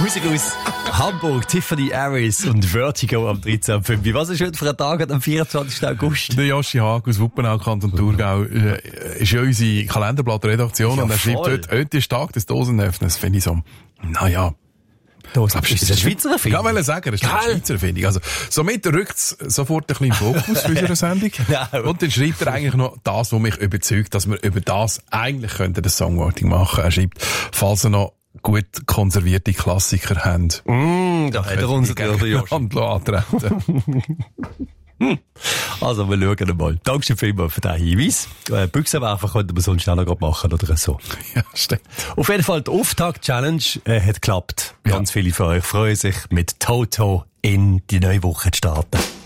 Musik aus Hamburg, Tiffany Harris und Vertigo am 13.05. Was ist heute für ein Tag am 24. August? Der Joshi Haag aus Wuppenau, Kanton Thurgau, ist ja unsere Kalenderblatt-Redaktion und er schreibt heute ist Tag des Dosenöffners. Finde ich so, naja. Ist das eine Schweizer Erfindung? Ja, wollte sagen, das ist eine Schweizer Erfindung. Also, somit rückt es sofort ein bisschen Fokus für unsere Sendung. Genau. Und dann schreibt er eigentlich noch das, was mich überzeugt, dass wir über das eigentlich könnten das Songwriting machen. Er schreibt, falls er noch gut konservierte Klassiker haben. Da hat er uns natürlich antreten. Also, wir schauen mal. Dankeschön vielmals für diesen Hinweis. Büchsenwerfer könnten wir sonst auch noch machen oder so. Ja, stimmt. Auf jeden Fall, die Auftakt-Challenge hat geklappt. Ganz viele von euch freuen sich, mit Toto in die neue Woche zu starten.